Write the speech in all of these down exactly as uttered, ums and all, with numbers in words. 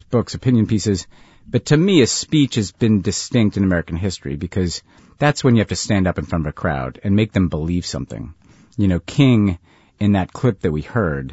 books, opinion pieces. But to me, a speech has been distinct in American history because that's when you have to stand up in front of a crowd and make them believe something. You know, King, in that clip that we heard,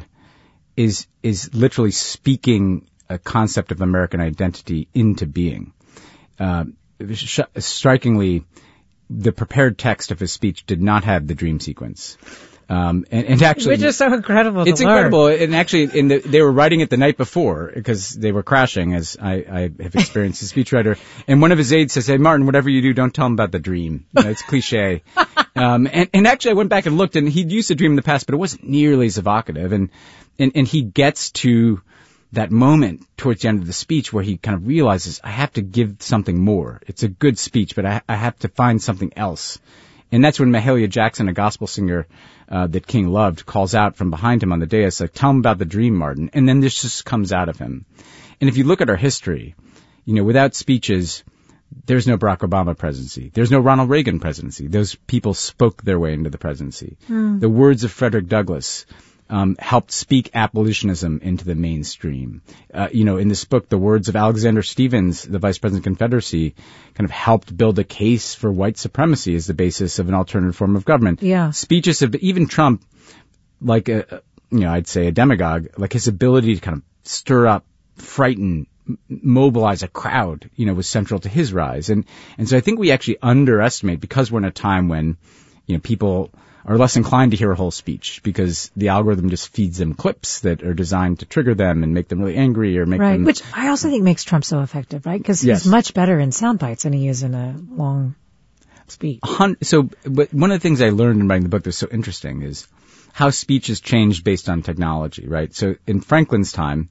is is literally speaking a concept of American identity into being. Uh, sh- strikingly, the prepared text of his speech did not have the dream sequence. Um, and, and actually, which is so incredible. To it's learn. incredible. And actually, in the, they were writing it the night before because they were crashing, as I, I have experienced as a speechwriter. And one of his aides says, "Hey, Martin, whatever you do, don't tell him about the dream. You know, it's cliche." um, and, and actually, I went back and looked, and he'd used a dream in the past, but it wasn't nearly as evocative. And and, and he gets to that moment towards the end of the speech where he kind of realizes, I have to give something more. It's a good speech, but I, I have to find something else. And that's when Mahalia Jackson, a gospel singer uh, that King loved, calls out from behind him on the dais, like, tell him about the dream, Martin. And then this just comes out of him. And if you look at our history, you know, without speeches, there's no Barack Obama presidency. There's no Ronald Reagan presidency. Those people spoke their way into the presidency. Mm. The words of Frederick Douglass Um, helped speak abolitionism into the mainstream. Uh, you know, in this book, the words of Alexander Stephens, the Vice President of the Confederacy, kind of helped build a case for white supremacy as the basis of an alternative form of government. Yeah. Speeches of even Trump, like a, you know, I'd say a demagogue, like his ability to kind of stir up, frighten, m- mobilize a crowd, you know, was central to his rise. And and so I think we actually underestimate, because we're in a time when, you know, people are less inclined to hear a whole speech because the algorithm just feeds them clips that are designed to trigger them and make them really angry or make right. them... Which I also think makes Trump so effective, right? Because yes. he's much better in sound bites than he is in a long speech. So, but one of the things I learned in writing the book that's so interesting is how speech has changed based on technology, right? So in Franklin's time,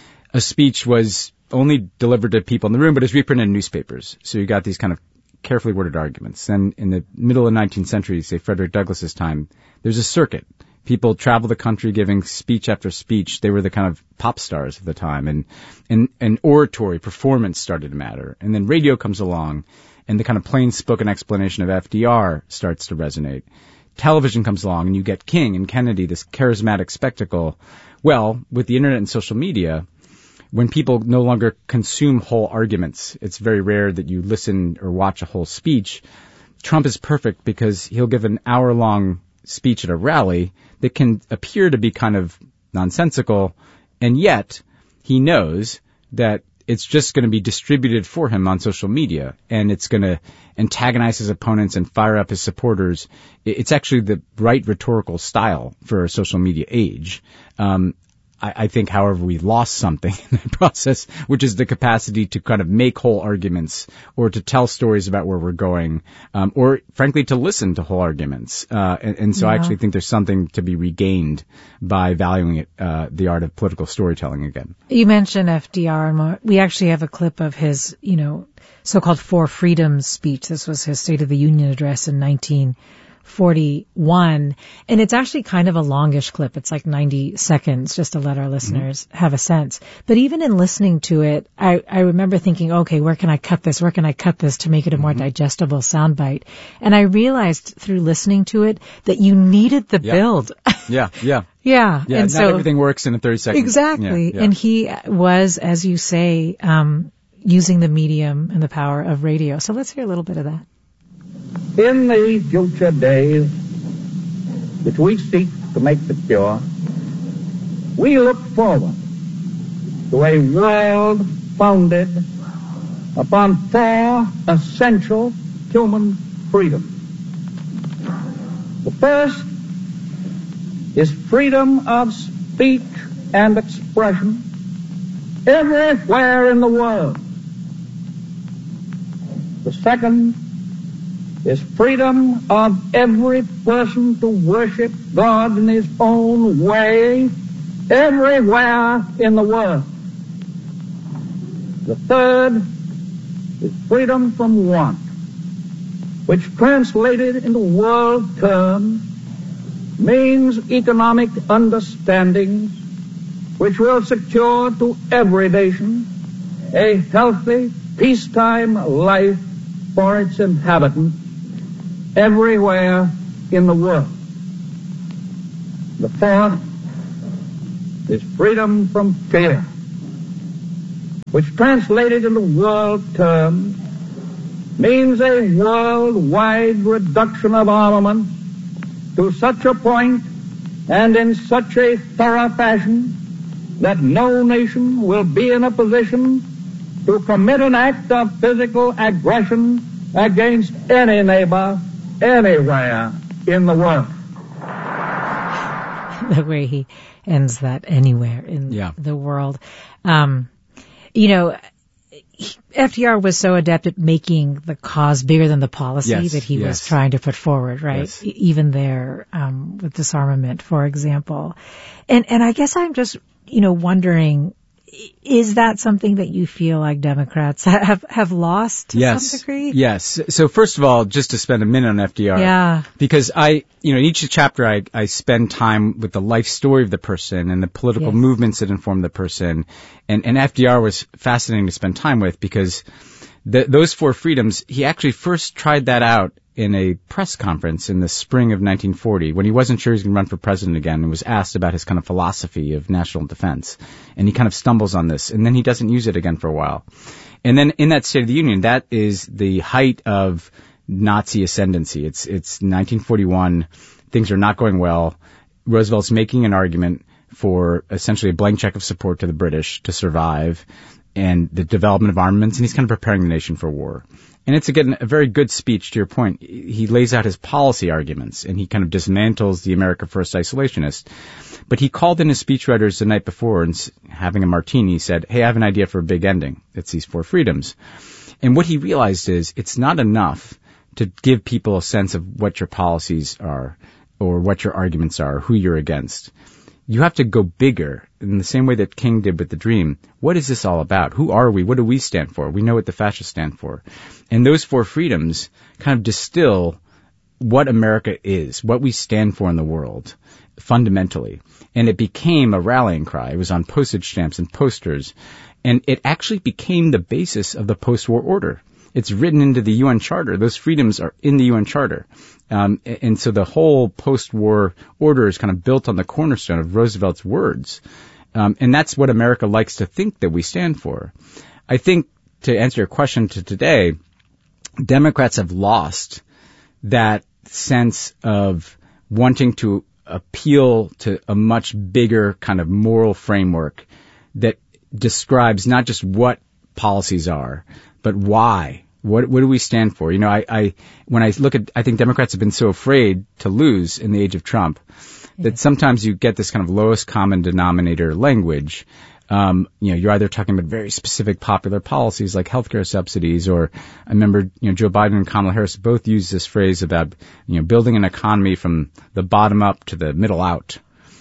a speech was only delivered to people in the room, but it's reprinted in newspapers. So you got these kind of carefully worded arguments. Then in the middle of the nineteenth century, say Frederick Douglass's time, there's a circuit. People travel the country giving speech after speech. They were the kind of pop stars of the time. And, and, and oratory, performance started to matter. And then radio comes along, and the kind of plain spoken explanation of F D R starts to resonate. Television comes along, and you get King and Kennedy, this charismatic spectacle. Well, with the internet and social media, when people no longer consume whole arguments, it's very rare that you listen or watch a whole speech. Trump is perfect because he'll give an hour-long speech at a rally that can appear to be kind of nonsensical, and yet he knows that it's just going to be distributed for him on social media, and it's going to antagonize his opponents and fire up his supporters. It's actually the right rhetorical style for a social media age. Um, I, I think, however, we lost something in that process, which is the capacity to kind of make whole arguments or to tell stories about where we're going, um, or frankly to listen to whole arguments. Uh, and, and so yeah. I actually think there's something to be regained by valuing it, uh, the art of political storytelling again. You mentioned F D R, and we actually have a clip of his, you know, so-called Four Freedoms speech. This was his State of the Union address in nineteen forty-one, and it's actually kind of a longish clip. It's like ninety seconds, just to let our listeners mm-hmm. have a sense. But even in listening to it, I, I remember thinking, okay, where can I cut this? Where can I cut this to make it a more mm-hmm. digestible soundbite? And I realized through listening to it that you needed the yeah. build. yeah, yeah. Yeah. Yeah, and not so, everything works in thirty seconds. Exactly. Yeah, yeah. And he was, as you say, um, using the medium and the power of radio. So let's hear a little bit of that. In the future days, which we seek to make secure, we look forward to a world founded upon four essential human freedoms. The first is freedom of speech and expression everywhere in the world. The second is freedom of every person to worship God in his own way everywhere in the world. The third is freedom from want, which translated into world terms means economic understandings which will secure to every nation a healthy, peacetime life for its inhabitants everywhere in the world. The fourth is freedom from fear. which translated into world terms means a worldwide reduction of armaments to such a point and in such a thorough fashion that no nation will be in a position to commit an act of physical aggression against any neighbor anywhere in the world. The way he ends that, anywhere in yeah. the world. Um, you know, F D R was so adept at making the cause bigger than the policy yes, that he yes. was trying to put forward, right? Yes. E- even there, um, with disarmament, for example. And, and I guess I'm just, you know, wondering, is that something that you feel like Democrats have, have lost to yes. some degree? Yes. So first of all, just to spend a minute on F D R. Yeah. Because I, you know, in each chapter I, I spend time with the life story of the person and the political Yes. movements that inform the person. And, and F D R was fascinating to spend time with because the, those four freedoms, he actually first tried that out in a press conference in the spring of nineteen forty when he wasn't sure he was going to run for president again and was asked about his kind of philosophy of national defense. And he kind of stumbles on this, and then he doesn't use it again for a while. And then in that State of the Union, that is the height of Nazi ascendancy. It's, it's nineteen forty-one. Things are not going well. Roosevelt's making an argument for essentially a blank check of support to the British to survive and the development of armaments, and he's kind of preparing the nation for war. And it's, again, a very good speech to your point. He lays out his policy arguments, and he kind of dismantles the America First isolationist. But he called in his speechwriters the night before and, having a martini, said, hey, I have an idea for a big ending. It's these four freedoms. And what he realized is it's not enough to give people a sense of what your policies are or what your arguments are, who you're against. You have to go bigger in the same way that King did with the Dream. What is this all about? Who are we? What do we stand for? We know what the fascists stand for. And those four freedoms kind of distill what America is, what we stand for in the world, fundamentally. And it became a rallying cry. It was on postage stamps and posters. And it actually became the basis of the post-war order. It's written into the U N Charter. Those freedoms are in the U N Charter. Um, and so the whole post-war order is kind of built on the cornerstone of Roosevelt's words. Um, and that's what America likes to think that we stand for. I think, to answer your question to today, Democrats have lost that sense of wanting to appeal to a much bigger kind of moral framework that describes not just what policies are, but why. What, what do we stand for? You know, I, I, when I look at, I think Democrats have been so afraid to lose in the age of Trump that yes. sometimes you get this kind of lowest common denominator language. Um, you know, you're either talking about very specific popular policies like healthcare subsidies, or I remember, you know, Joe Biden and Kamala Harris both used this phrase about, you know, building an economy from the bottom up to the middle out,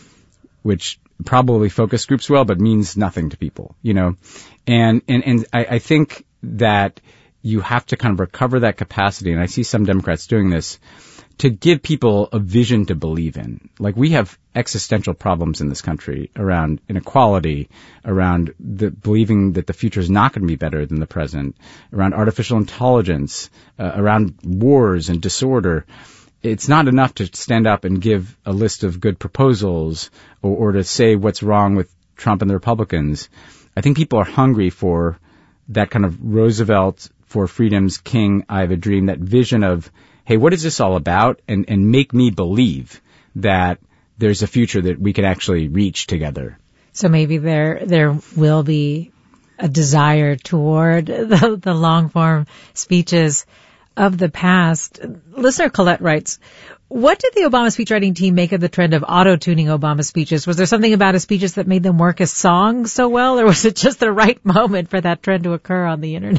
which probably focus groups well, but means nothing to people, you know. And, and, and I, I think that you have to kind of recover that capacity, and I see some Democrats doing this, to give people a vision to believe in. Like, we have existential problems in this country around inequality, around the believing that the future is not going to be better than the present, around artificial intelligence, uh, around wars and disorder. It's not enough to stand up and give a list of good proposals or, or to say what's wrong with Trump and the Republicans. I think people are hungry for that kind of Roosevelt for freedoms, King, I have a dream, that vision of, hey, what is this all about? And, and make me believe that there's a future that we can actually reach together. So maybe there, there will be a desire toward the, the long form speeches of the past. Listener Colette writes, what did the Obama speechwriting team make of the trend of auto-tuning Obama speeches? Was there something about his speeches that made them work as songs so well, or was it just the right moment for that trend to occur on the internet?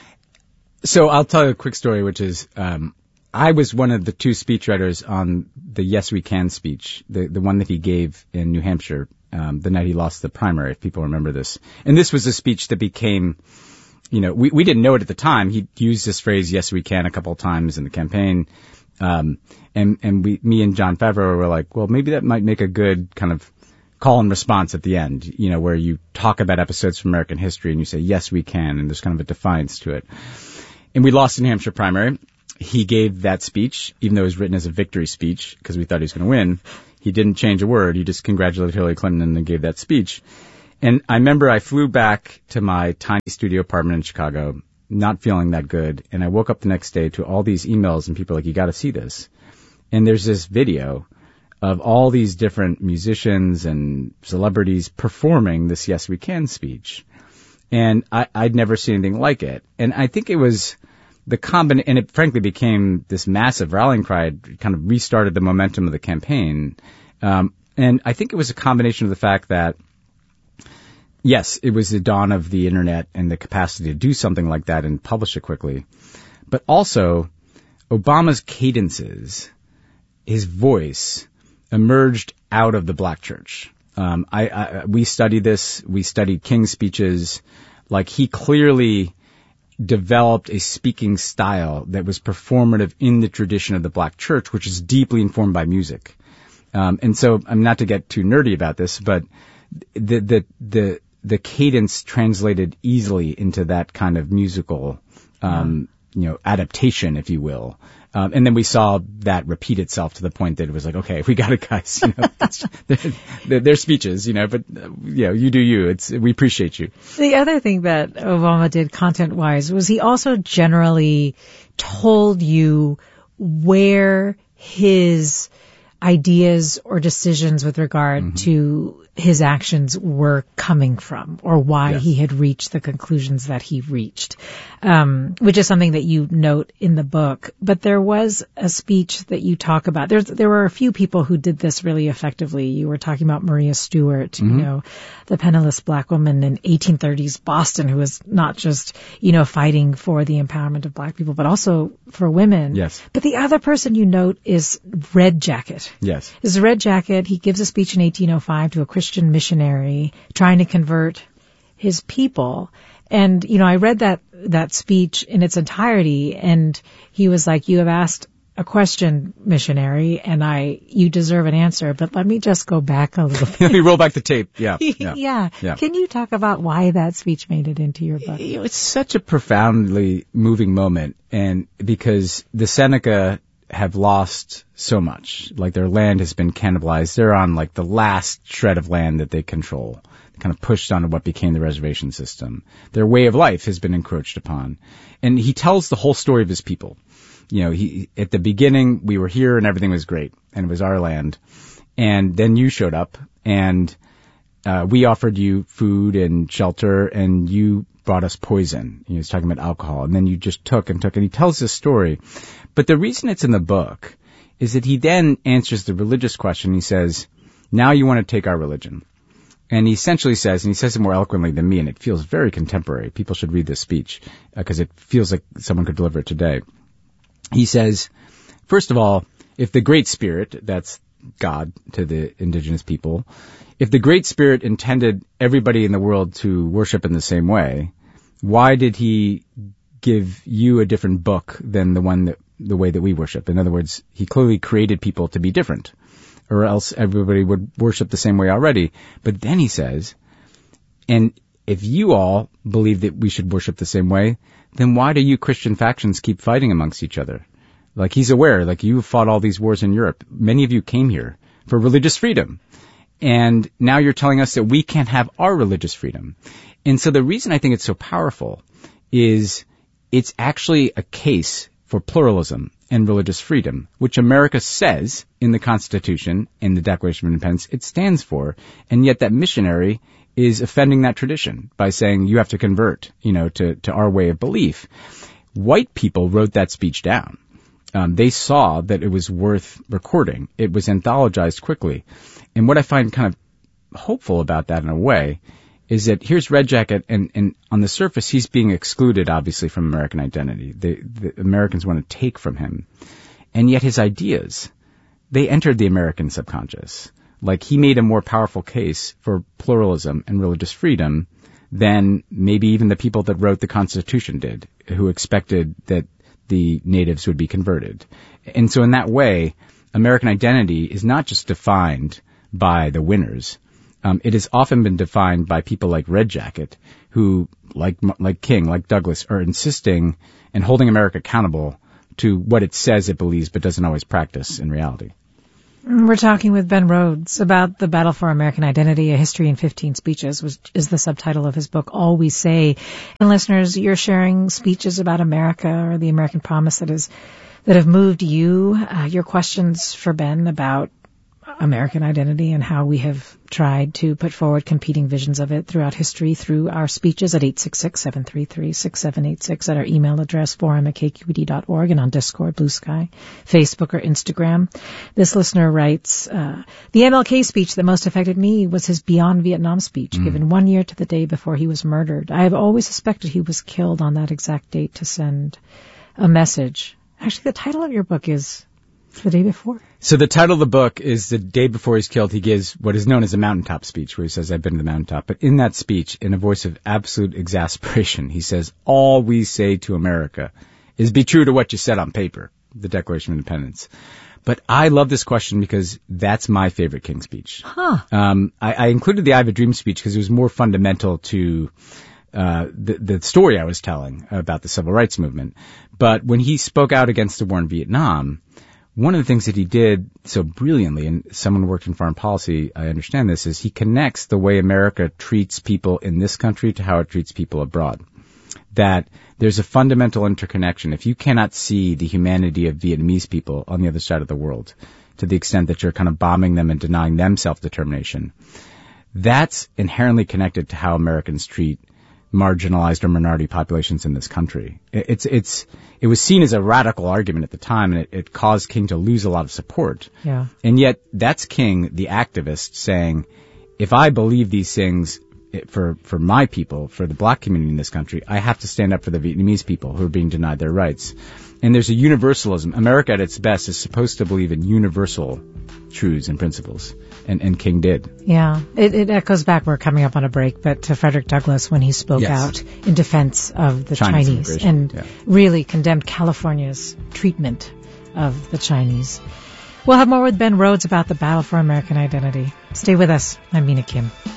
So I'll tell you a quick story, which is, um, I was one of the two speechwriters on the Yes We Can speech, the, the one that he gave in New Hampshire, um, the night he lost the primary, if people remember this. And this was a speech that became, you know, we, we didn't know it at the time. He used this phrase, yes we can, a couple of times in the campaign. Um, and, and we, me and Jon Favreau were like, well, maybe that might make a good kind of call and response at the end, you know, where you talk about episodes from American history and you say, yes we can, and there's kind of a defiance to it. And we lost the New Hampshire primary. He gave that speech, even though it was written as a victory speech, because we thought he was going to win. He didn't change a word. He just congratulated Hillary Clinton and then gave that speech. And I remember I flew back to my tiny studio apartment in Chicago, not feeling that good. And I woke up the next day to all these emails and people like, you got to see this. And there's this video of all these different musicians and celebrities performing this Yes We Can speech. And I, I'd never seen anything like it. And I think it was the combin, and it frankly became this massive rallying cry. It kind of restarted the momentum of the campaign. Um, and I think it was a combination of the fact that, yes, it was the dawn of the internet and the capacity to do something like that and publish it quickly. But also, Obama's cadences, his voice, emerged out of the black church. Um, I, I, we studied this. We studied King's speeches. Like, he clearly developed a speaking style that was performative in the tradition of the black church, which is deeply informed by music. Um, and so, I'm not to get too nerdy about this, but the, the, the, the cadence translated easily into that kind of musical, um, yeah. you know, adaptation, if you will. Um, and then we saw that repeat itself to the point that it was like, okay, we got it, guys. You know, they're, they're speeches, you know, but uh, you know, you do you. It's we appreciate you. The other thing that Obama did content-wise was he also generally told you where his ideas or decisions with regard mm-hmm. to his actions were coming from, or why yes. he had reached the conclusions that he reached, um, which is something that you note in the book. But there was a speech that you talk about. There's, there were a few people who did this really effectively. You were talking about Maria Stewart, mm-hmm. you know, the penniless black woman in eighteen thirties Boston, who was not just, you know, fighting for the empowerment of black people, but also for women. Yes. But the other person you note is Red Jacket. Yes. Is Red Jacket. He gives a speech in eighteen oh five to a Christian missionary trying to convert his people. And, you know, I read that, that speech in its entirety, and he was like, you have asked a question, missionary, and I, you deserve an answer, but let me just go back a little bit. Let me roll back the tape. Yeah. Yeah. yeah. yeah. Can you talk about why that speech made it into your book? You know, it's such a profoundly moving moment, and because the Seneca have lost so much. Like, their land has been cannibalized. They're on like the last shred of land that they control, kind of pushed onto what became the reservation system. Their way of life has been encroached upon. And he tells the whole story of his people. You know, he, at the beginning, we were here and everything was great and it was our land. And then you showed up and, uh, we offered you food and shelter and you brought us poison. He was talking about alcohol, and then you just took and took, and he tells this story. But the reason it's in the book is that he then answers the religious question. He says, now you want to take our religion. And he essentially says, and he says it more eloquently than me, and it feels very contemporary. People should read this speech because uh, it feels like someone could deliver it today. He says, first of all, if the Great Spirit, that's God to the indigenous people, if the Great Spirit intended everybody in the world to worship in the same way, why did he give you a different book than the one that, the way that we worship? In other words, he clearly created people to be different, or else everybody would worship the same way already. But then he says, and if you all believe that we should worship the same way, then why do you Christian factions keep fighting amongst each other? Like, he's aware, like, you fought all these wars in Europe. Many of you came here for religious freedom. And now you're telling us that we can't have our religious freedom. And so the reason I think it's so powerful is it's actually a case for pluralism and religious freedom, which America says in the Constitution, in the Declaration of Independence, it stands for. And yet that missionary is offending that tradition by saying you have to convert, you know, to, to our way of belief. White people wrote that speech down. Um, they saw that it was worth recording. It was anthologized quickly. And what I find kind of hopeful about that in a way is that here's Red Jacket, and, and on the surface, he's being excluded, obviously, from American identity. They, the Americans want to take from him. And yet his ideas, they entered the American subconscious. Like, he made a more powerful case for pluralism and religious freedom than maybe even the people that wrote the Constitution did, who expected that the natives would be converted. And so in that way, American identity is not just defined by the winners. Um, it has often been defined by people like Red Jacket, who, like like King, like Douglass, are insisting and holding America accountable to what it says it believes but doesn't always practice in reality. We're talking with Ben Rhodes about the Battle for American Identity, A History in fifteen Speeches, which is the subtitle of his book, All We Say. And listeners, you're sharing speeches about America or the American promise that is that have moved you. Uh, your questions for Ben about American identity and how we have tried to put forward competing visions of it throughout history through our speeches at eight six six, seven three three, six seven eight six, at our email address, forum at k q e d dot org, and on Discord, Blue Sky, Facebook, or Instagram. This listener writes, uh, the M L K speech that most affected me was his Beyond Vietnam speech, mm. given one year to the day before he was murdered. I have always suspected he was killed on that exact date to send a message. Actually, the title of your book is The Day Before. So the title of the book is The Day Before He's Killed. He gives what is known as a mountaintop speech, where he says, I've been to the mountaintop. But in that speech, in a voice of absolute exasperation, he says, all we say to America is be true to what you said on paper, the Declaration of Independence. But I love this question because that's my favorite King speech. Huh. Um, I, I included the I Have a Dream speech because it was more fundamental to uh the, the story I was telling about the civil rights movement. But when he spoke out against the war in Vietnam, one of the things that he did so brilliantly, and someone who worked in foreign policy, I understand this, is he connects the way America treats people in this country to how it treats people abroad. That there's a fundamental interconnection. If you cannot see the humanity of Vietnamese people on the other side of the world, to the extent that you're kind of bombing them and denying them self-determination, that's inherently connected to how Americans treat marginalized or minority populations in this country. It's, it's, it was seen as a radical argument at the time, and it, it caused King to lose a lot of support. Yeah. And yet, that's King, the activist, saying, if I believe these things for, for my people, for the black community in this country, I have to stand up for the Vietnamese people who are being denied their rights. And there's a universalism. America at its best is supposed to believe in universal truths and principles. And, and King did. Yeah. It, it echoes back, we're coming up on a break, but to Frederick Douglass when he spoke yes. out in defense of the Chinese, Chinese and yeah. really condemned California's treatment of the Chinese. We'll have more with Ben Rhodes about the battle for American identity. Stay with us. I'm Mina Kim.